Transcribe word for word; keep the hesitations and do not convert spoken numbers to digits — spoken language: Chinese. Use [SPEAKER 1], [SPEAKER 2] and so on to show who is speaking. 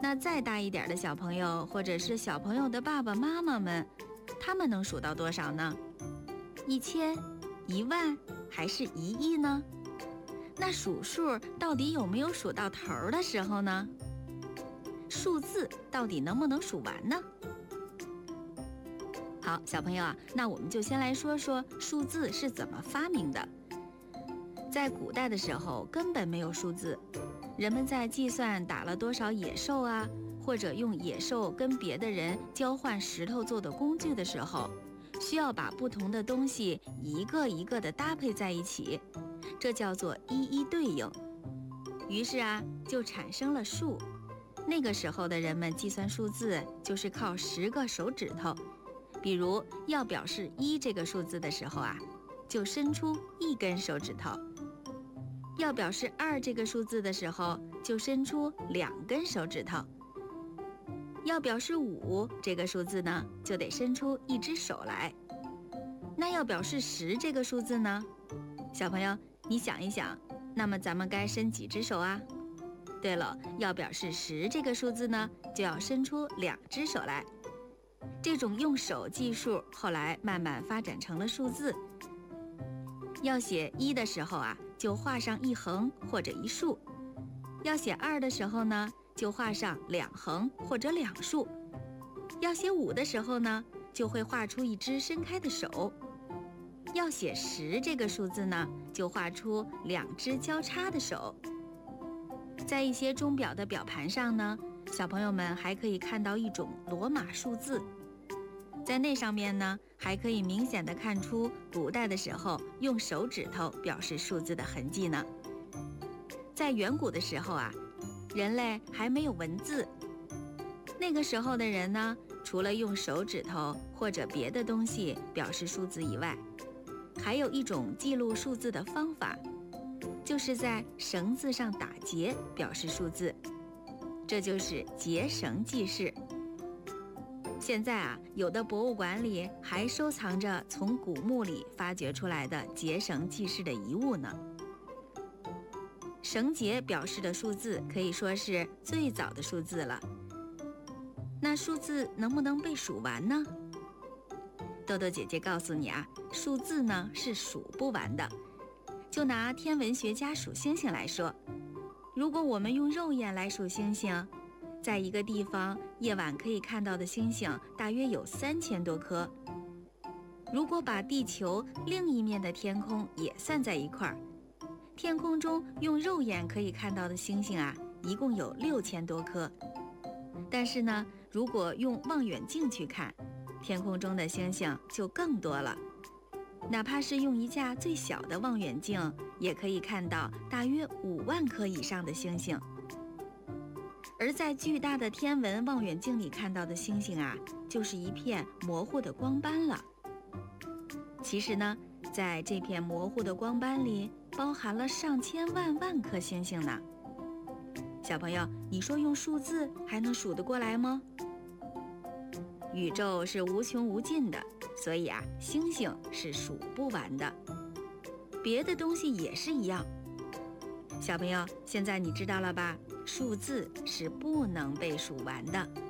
[SPEAKER 1] 那再大一点的小朋友，或者是小朋友的爸爸妈妈们，他们能数到多少呢？一千、一万还是一亿呢？那数数到底有没有数到头的时候呢？数字到底能不能数完呢？好，小朋友啊，那我们就先来说说数字是怎么发明的。在古代的时候根本没有数字，人们在计算打了多少野兽啊，或者用野兽跟别的人交换石头做的工具的时候，需要把不同的东西一个一个的搭配在一起，这叫做一一对应。于是啊，就产生了数。那个时候的人们计算数字就是靠十个手指头，比如要表示一这个数字的时候啊，就伸出一根手指头；要表示二这个数字的时候，就伸出两根手指头；要表示五这个数字呢，就得伸出一只手来。那要表示十这个数字呢？小朋友，你想一想，那么咱们该伸几只手啊？对了，要表示十这个数字呢，就要伸出两只手来。这种用手计数，后来慢慢发展成了数字。要写一的时候啊，就画上一横或者一竖；要写二的时候呢，就画上两横或者两竖；要写五的时候呢，就会画出一只伸开的手；要写十这个数字呢，就画出两只交叉的手。在一些钟表的表盘上呢，小朋友们还可以看到一种罗马数字，在那上面呢，还可以明显地看出古代的时候用手指头表示数字的痕迹呢。在远古的时候啊，人类还没有文字，那个时候的人呢，除了用手指头或者别的东西表示数字以外，还有一种记录数字的方法，就是在绳子上打结表示数字，这就是结绳记事。现在啊，有的博物馆里还收藏着从古墓里发掘出来的结绳记事的遗物呢。绳结表示的数字可以说是最早的数字了。那数字能不能被数完呢？豆豆姐姐告诉你啊，数字呢是数不完的。就拿天文学家数星星来说，如果我们用肉眼来数星星，在一个地方夜晚可以看到的星星大约有三千多颗。如果把地球另一面的天空也算在一块儿，天空中用肉眼可以看到的星星啊，一共有六千多颗。但是呢，如果用望远镜去看，天空中的星星就更多了。哪怕是用一架最小的望远镜，也可以看到大约五万颗以上的星星。而在巨大的天文望远镜里看到的星星啊，就是一片模糊的光斑了。其实呢，在这片模糊的光斑里，包含了上千万万颗星星呢。小朋友，你说用数字还能数得过来吗？宇宙是无穷无尽的，所以啊，星星是数不完的。别的东西也是一样。小朋友，现在你知道了吧？数字是不能被数完的。